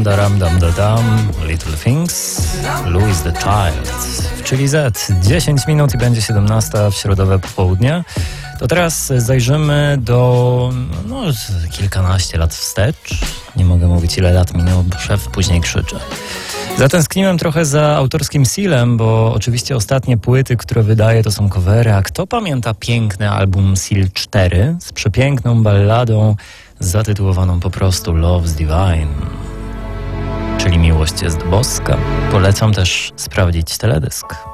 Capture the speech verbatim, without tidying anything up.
Dam, daram, dam, da, dam, Little Things, Louis the Child, czyli Z. dziesięć minut i będzie siedemnasta w środowe popołudnie. To teraz zajrzymy do no, kilkanaście lat wstecz. Nie mogę mówić, ile lat minęło, bo szef później krzyczy. Zatęskniłem trochę za autorskim Sealem, bo oczywiście ostatnie płyty, które wydaje, to są covery, a kto pamięta piękny album Seal cztery z przepiękną balladą zatytułowaną po prostu Love's Divine, czyli Miłość jest boska. Polecam też sprawdzić teledysk.